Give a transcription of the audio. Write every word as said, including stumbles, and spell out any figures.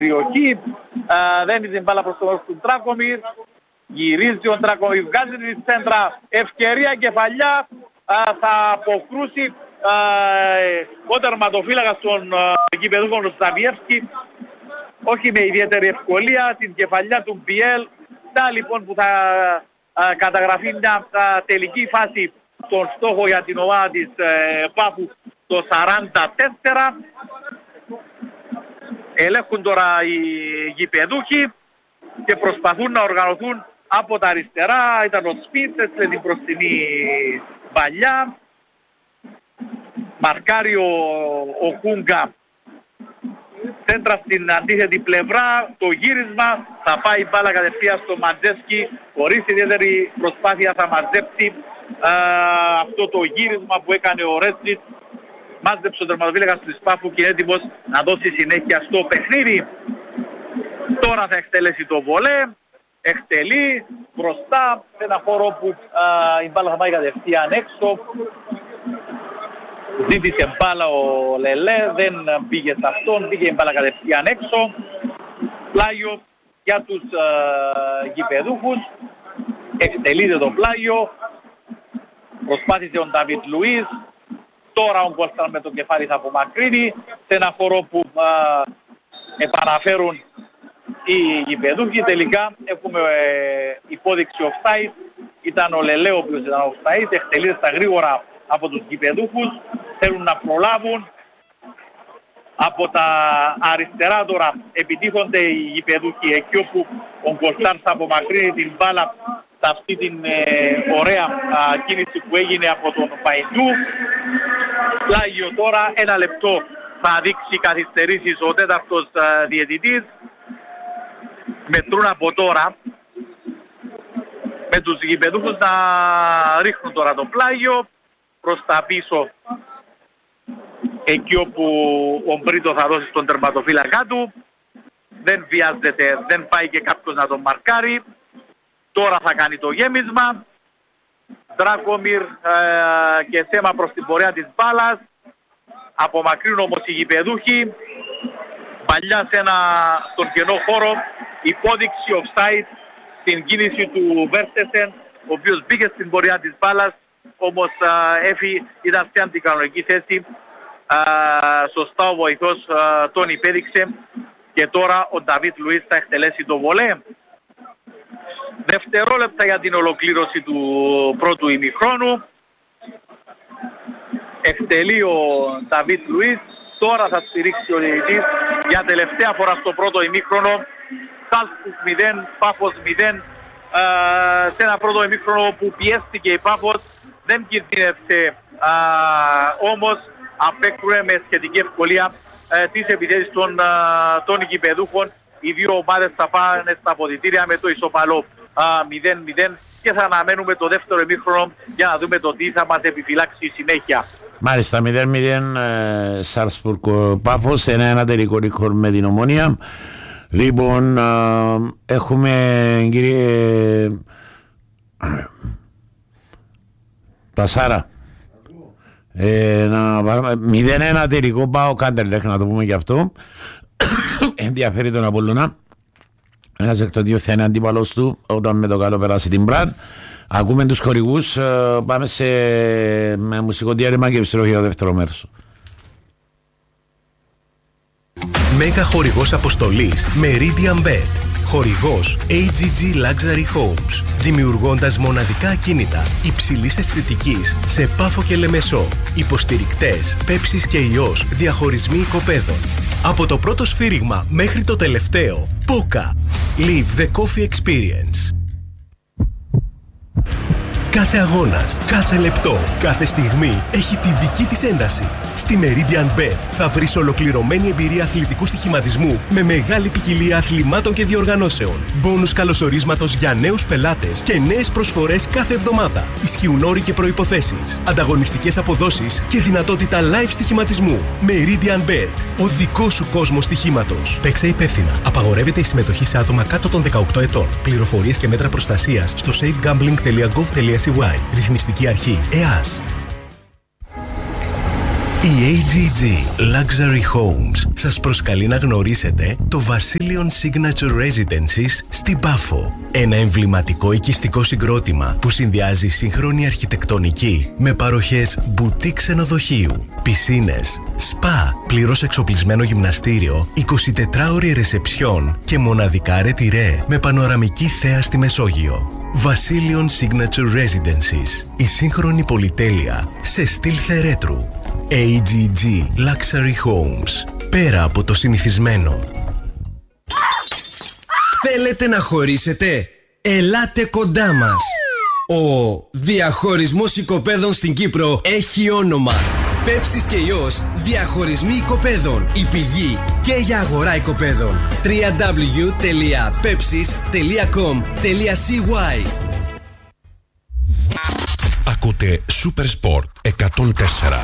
περιοχή, uh, δένει την μπάλα προς το μέρος του Ντράκομιρ, γυρίζει ο Ντράκομιρ, βγάζει την σέντρα, ευκαιρία κεφαλιά, uh, θα αποκρούσει uh, ο τερματοφύλακας των uh, γηπεδούχων του Σταβιεύσκη, όχι με ιδιαίτερη ευκολία, την κεφαλιά του Μπιέλ, τα λοιπόν που θα uh, καταγραφεί μια uh, τελική φάση στον στόχο για την ομάδα της uh, Πάφου το σαράντα τέσσερα. Ελέγχουν τώρα οι γηπεδούχοι και προσπαθούν να οργανωθούν από τα αριστερά. Ήταν ο Σπίτσες με την μπροστινή παλιά. Μαρκάρει ο, ο Κούγκα. Σέντρα στην αντίθετη πλευρά. Το γύρισμα θα πάει μπάλα κατευθείαν στο Μαντζέσκι. Χωρίς ιδιαίτερη προσπάθεια θα μαζέψει α, αυτό το γύρισμα που έκανε ο Ρέτσιτ. Μάζεψε ο τερματοφύλακας του Σπάφου και είναι έτοιμος να δώσει συνέχεια στο παιχνίδι. Τώρα θα εκτελέσει το βολέ. Εκτελεί μπροστά σε ένα χώρο που α, η μπάλα θα πάει κατευθείαν έξω. Ζήτησε μπάλα ο Λελέ, δεν πήγε σε αυτόν, πήγε η μπάλα κατευθείαν έξω. Πλάγιο για τους α, γηπεδούχους. Εκτελείται το πλάγιο. Προσπάθησε ο Νταβίτ Λουίς. Τώρα ο Γκολστάν με το κεφάλι θα απομακρύνει σε ένα χώρο που α, επαναφέρουν οι γηπεδούχοι. Τελικά έχουμε ε, υπόδειξη offside. Ήταν ο Λελέ ο οποίος ήταν offside. Εκτελείται στα γρήγορα από τους γηπεδούχους. Θέλουν να προλάβουν. Από τα αριστερά τώρα επιτύχονται οι γηπεδούχοι εκεί όπου ο Γκολστάν θα απομακρύνει την μπάλα σε αυτή την ε, ωραία α, κίνηση που έγινε από τον Παϊντού. Πλάγιο τώρα, ένα λεπτό θα δείξει καθυστερήσεις ο τέταρτος α, διαιτητής. Μετρούν από τώρα με τους γηπεδούχους να ρίχνουν τώρα το πλάγιο προς τα πίσω εκεί όπου ο Μπρίτο θα δώσει στον τερματοφύλακα του. Δεν βιάζεται, δεν πάει και κάποιος να τον μαρκάρει. Τώρα θα κάνει το γέμισμα. Ντράκομιρ ε, και θέμα προς την πορεία της μπάλας. Απομακρύνουν όμως οι γηπεδούχοι. Παλιά σε ένα στον κενό χώρο. Υπόδειξη offside στην κίνηση του Βέρτεσεν, ο οποίος μπήκε στην πορεία της μπάλας, όμως ε, έφη, ήταν σε αντικανονική θέση. Ε, σωστά ο βοηθός ε, τον υπέδειξε και τώρα ο Νταβίτ Λουίς θα εκτελέσει το βολέ. Δευτερόλεπτα για την ολοκλήρωση του πρώτου ημιχρόνου. Εκτελεί ο Νταβίτ Λουίς. Τώρα θα στηρίξει ο διαιτητής για τελευταία φορά στο πρώτο ημίχρονο. Σάλτσμπουργκ μηδέν, Πάφος μηδέν. Ε, σε ένα πρώτο ημίχρονο που πιέστηκε η Πάφος. Δεν κινδύνευσε ε, όμως απέκρουε με σχετική ευκολία ε, τις επιθέσεις των, ε, των γηπεδούχων. Οι δύο ομάδες θα πάνε στα αποδυτήρια με το ισοπαλό μηδέν μηδέν και θα αναμένουμε το δεύτερο ημίχρονο για να δούμε το τι θα μας επιφυλάξει συνέχεια. Μάλιστα, μηδέν μηδέν Σάλτσμπουργκ Πάφος, ένα ένα τελικό ρεκόρ με την Ομόνοια. Λοιπόν, α, έχουμε κύριε Τασάρα ε, μηδέν ένα τελικό πάω Κάντερλεχ, να το πούμε και αυτό. Ενδιαφέρει τον Απόλλωνα. Ένας εκ των δύο θα είναι αντίπαλος του όταν με το καλό περάσει την Μπραν. Ακούμε τους χορηγούς. Πάμε σε με μουσικό διάρρημα και επιστροφή για το δεύτερο μέρος. Μέγα χορηγός αποστολής Meridian Bet. Χορηγός έι τζι τζι Luxury Homes. Δημιουργώντας μοναδικά ακίνητα υψηλής αισθητικής σε Πάφο και Λεμεσό. Υποστηρικτές Πέψης και Ιός. Διαχωρισμοί οικοπαίδων. Από το πρώτο σφύριγμα μέχρι το τελευταίο. Πόκα. Live the coffee experience. Κάθε αγώνας, κάθε λεπτό, κάθε στιγμή έχει τη δική της ένταση. Στη Meridian Bet θα βρεις ολοκληρωμένη εμπειρία αθλητικού στοιχηματισμού με μεγάλη ποικιλία αθλημάτων και διοργανώσεων. Μπόνους καλωσορίσματος για νέους πελάτες και νέες προσφορές κάθε εβδομάδα. Ισχύουν όροι και προϋποθέσεις, ανταγωνιστικές αποδόσεις και δυνατότητα live στοιχηματισμού. Meridian Bet, ο δικός σου κόσμος στοιχήματος. Παίξε υπεύθυνα. Απαγορεύεται η συμμετοχή σε άτομα κάτω των δεκαοκτώ ετών. Πληροφορίες και μέτρα προστασίας στο safegambling τελεία gov τελεία σι γουάι. Ρυθμιστική αρχή ΕΑΣ. Η έι τζι τζι Luxury Homes σας προσκαλεί να γνωρίσετε το Vasilion Signature Residences στην Πάφο. Ένα εμβληματικό οικιστικό συγκρότημα που συνδυάζει σύγχρονη αρχιτεκτονική με παροχές μπουτίκ ξενοδοχείου, πισίνες, σπα, πλήρως εξοπλισμένο γυμναστήριο, εικοσιτετράωρη ρεσεψιόν και μοναδικά ρετυρέ με πανοραμική θέα στη Μεσόγειο. Vasilion Signature Residences. Η σύγχρονη πολυτέλεια σε στυλ θερέτρου. έι τζι τζι Luxury Homes. Πέρα από το συνηθισμένο. Θέλετε να χωρίσετε? Ελάτε κοντά μας. Ο διαχωρισμός οικοπαίδων στην Κύπρο έχει όνομα. Πέψης και Υιός, διαχωρισμοί οικοπαίδων. Η πηγή και για αγορά οικοπαίδων. double-u double-u double-u τελεία pepsis τελεία com τελεία c y. Ακούτε Super Sport εκατόν τέσσερα.